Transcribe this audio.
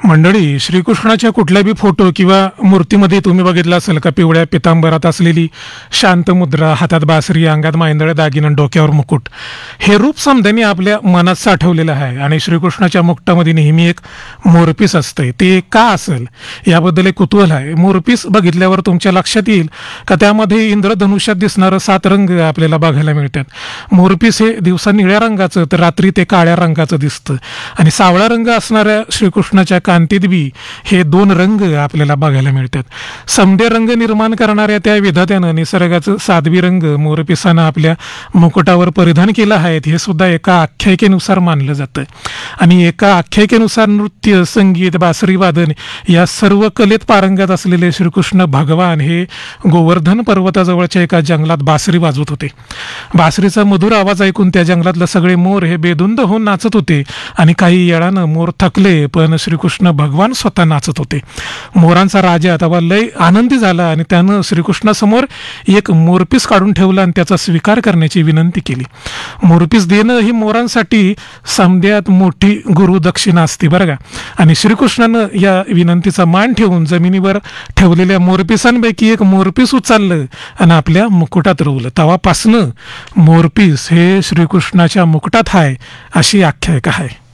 मंडळी, श्रीकृष्णाच्या कुठल्या बी फोटो किंवा मूर्तीमध्ये तुम्ही बघितलं असेल का पिवळ्या पितांबरात असलेली शांत मुद्रा, हातात बासरी, अंगात मांदळे दागिने आणि डोक्यावर मुकुट. हे रूप समद्यांनी आपल्या मनात साठवलेलं आहे. आणि श्रीकृष्णाच्या मुकुटामध्ये नेहमी एक मोरपीस असतंय. ते का असेल याबद्दल एक कुतूहल आहे. मोरपीस बघितल्यावर तुमच्या लक्षात येईल का त्यामध्ये इंद्रधनुष्यात दिसणारं 7 रंग आपल्याला बघायला मिळतात. मोरपीस हे दिवसा निळ्या रंगाचं तर रात्री ते काळ्या रंगाचं दिसतं. आणि सावळा रंग असणाऱ्या श्रीकृष्णाच्या कांतीत बी हे 2 रंग आपल्याला बघायला मिळतात. समदे रंग निर्माण करणाऱ्या त्या विधात्यानं निसर्गाचं 7 रंग मोरपिसानं आपल्या मुकुटावर परिधान केलं आहेत हे सुद्धा एका आख्यायिकेनुसार मानलं जातं. आणि एका आख्यायिकेनुसार नृत्य, संगीत, बासरी वादन या सर्व कलेत पारंगत असलेले श्रीकृष्ण भगवान हे गोवर्धन पर्वताजवळच्या एका जंगलात बासरी वाजवत होते. बासरीचा मधुर आवाज ऐकून त्या जंगलातले सगळे मोर हे बेधुंद होऊन नाचत होते. आणि काही वेळानं मोर थकले पण श्रीकृष्ण भगवान स्वतः नाचत होते. मोरांचा राजा तेव्हा लय आनंदी झाला आणि त्यानं श्रीकृष्णासमोर एक मोरपीस काढून ठेवला आणि त्याचा स्वीकार करण्याची विनंती केली. मोरपीस देणं ही मोरांसाठी समद्यात मोठी गुरुदक्षिणा असते बरं का. आणि श्रीकृष्णानं या विनंतीचा मान ठेवून जमिनीवर ठेवलेल्या मोरपिसांपैकी एक मोरपीस उचललं आणि आपल्या मुकुटात रोवलं. तेव्हापासनं मोरपीस हे श्रीकृष्णाच्या मुकुटात आहे अशी आख्यायिका आहे.